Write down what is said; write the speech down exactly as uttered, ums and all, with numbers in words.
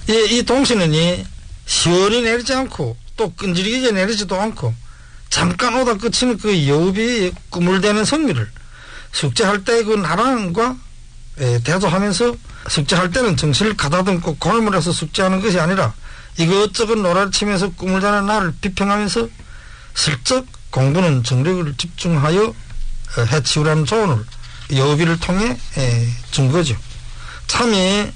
이, 이 동신은이 시원히 내리지 않고 또 끈질기게 내리지도 않고 잠깐 오다 끝이는 그 여우비 꿈을 대는 성미를 숙제할 때 그 나랑과 대조하면서 숙제할 때는 정신을 가다듬고 골몰해서 숙제하는 것이 아니라 이것저것 놀아치면서 꿈을 자는 나를 비평하면서 슬쩍 공부는 정력을 집중하여 해치우라는 조언을 여우비를 통해 준 거죠. 참이